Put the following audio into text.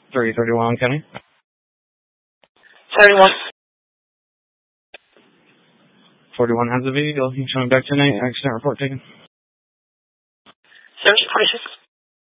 331 County. 71. 41 has a vehicle. He's coming back tonight. Accident report taken. 46.